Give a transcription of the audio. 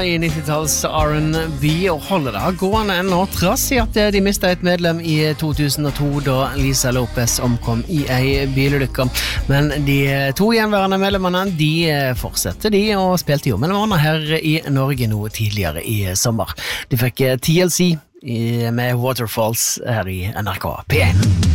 I 90-talls R&B og holder det gående ennå, trass I at de mistet et medlem I 2002 da Lisa Lopez omkom I en bilulykke. Men de to gjenværende medlemmene, de fortsetter de og spilte jo mellom annet her I Norge nå tidligere I sommer. De fikk TLC med Waterfalls her I NRK P1.